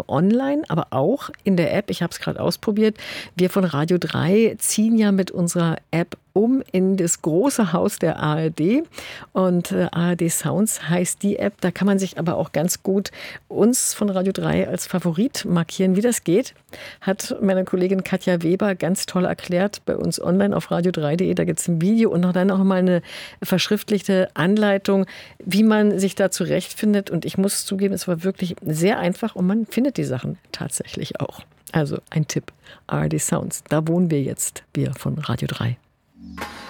online, aber auch in der App. Ich habe es gerade ausprobiert. Wir von Radio 3 ziehen ja mit unserer App um in das große Haus der ARD. Und ARD Sounds heißt die App. Da kann man sich aber auch ganz gut uns von Radio 3 als Favorit markieren. Wie das geht, hat meine Kollegin Katja Weber ganz toll erklärt bei uns online auf radio3.de. Da gibt es ein Video und dann noch mal eine verschriftlichte Anleitung, wie man sich da zurechtfindet. Und ich muss zugeben, es war wirklich sehr einfach und man findet die Sachen tatsächlich auch. Also ein Tipp, ARD Sounds. Da wohnen wir jetzt, wir von Radio 3.